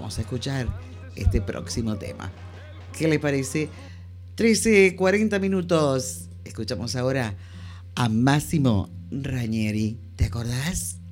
vamos a escuchar este próximo tema. ¿Qué le parece? 13:40 minutos. Escuchamos ahora a Massimo Ranieri. ¿Te acordás?